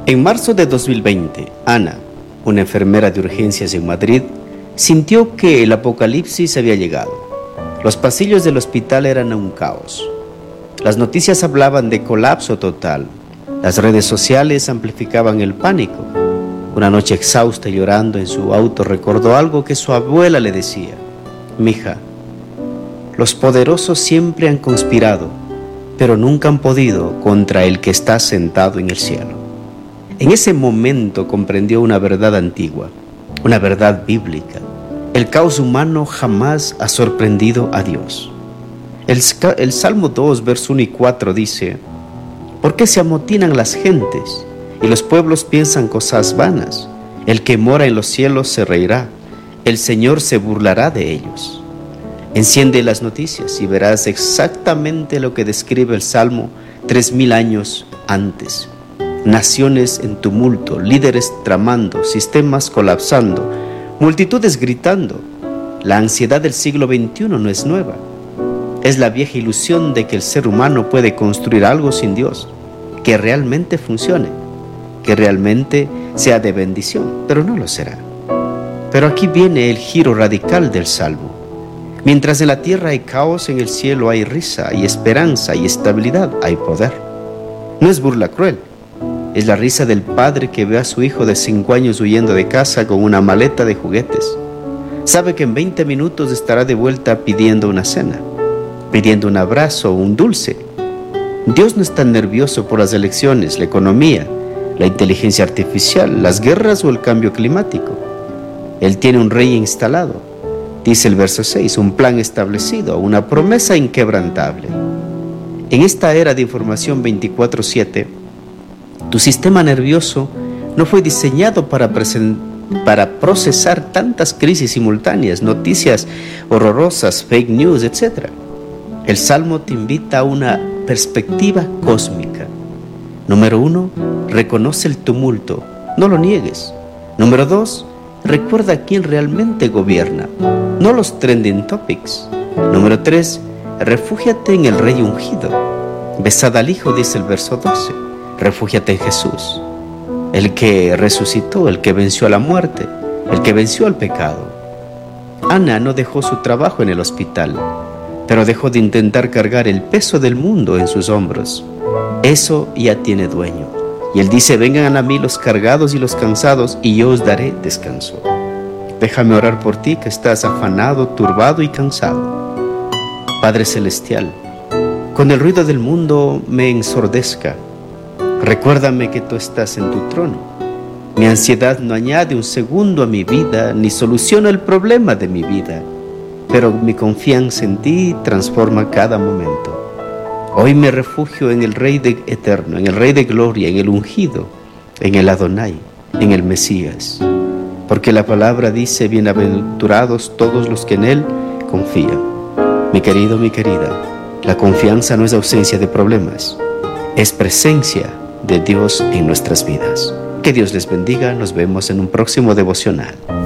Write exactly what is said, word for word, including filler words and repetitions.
En marzo de dos mil veinte, Ana, una enfermera de urgencias en Madrid, sintió que el apocalipsis había llegado. Los pasillos del hospital eran un caos. Las noticias hablaban de colapso total. Las redes sociales amplificaban el pánico. Una noche exhausta y llorando en su auto recordó algo que su abuela le decía: «Mija, los poderosos siempre han conspirado, pero nunca han podido contra el que está sentado en el cielo». En ese momento comprendió una verdad antigua, una verdad bíblica. El caos humano jamás ha sorprendido a Dios. El, el Salmo dos, verso uno y cuatro dice: «¿Por qué se amotinan las gentes y los pueblos piensan cosas vanas? El que mora en los cielos se reirá, el Señor se burlará de ellos». Enciende las noticias y verás exactamente lo que describe el Salmo tres mil años antes. Naciones en tumulto, líderes tramando, sistemas colapsando, multitudes gritando. La ansiedad del siglo veintiuno no es nueva. Es la vieja ilusión de que el ser humano puede construir algo sin Dios, que realmente funcione, que realmente sea de bendición, pero no lo será. Pero aquí viene el giro radical del Salmo. Mientras en la tierra hay caos, en el cielo hay risa, hay esperanza, hay estabilidad, hay poder. No es burla cruel. Es la risa del padre que ve a su hijo de cinco años huyendo de casa con una maleta de juguetes. Sabe que en veinte minutos estará de vuelta pidiendo una cena, pidiendo un abrazo o un dulce. Dios no está nervioso por las elecciones, la economía, la inteligencia artificial, las guerras o el cambio climático. Él tiene un rey instalado, dice el verso seis, un plan establecido, una promesa inquebrantable. En esta era de información veinticuatro siete, tu sistema nervioso no fue diseñado para, para procesar tantas crisis simultáneas, noticias horrorosas, fake news, etcétera. El Salmo te invita a una perspectiva cósmica. Número uno, reconoce el tumulto, no lo niegues. Número dos, recuerda quién realmente gobierna, no los trending topics. Número tres, refúgiate en el Rey ungido. Besad al Hijo, dice el verso doce. Refúgiate en Jesús, el que resucitó, el que venció a la muerte, el que venció al pecado. Ana no dejó su trabajo en el hospital, pero dejó de intentar cargar el peso del mundo en sus hombros. Eso ya tiene dueño. Y Él dice: vengan a mí los cargados y los cansados, y yo os daré descanso. Déjame orar por ti que estás afanado, turbado y cansado. Padre Celestial, cuando el ruido del mundo me ensordezca, recuérdame que tú estás en tu trono. Mi ansiedad no añade un segundo a mi vida, ni soluciona el problema de mi vida, pero mi confianza en ti transforma cada momento. Hoy me refugio en el Rey de eterno, en el Rey de gloria, en el ungido, en el Adonai, en el Mesías. Porque la palabra dice: bienaventurados todos los que en Él confían. Mi querido, mi querida, la confianza no es ausencia de problemas, es presencia de Dios en nuestras vidas. Que Dios les bendiga. Nos vemos en un próximo devocional.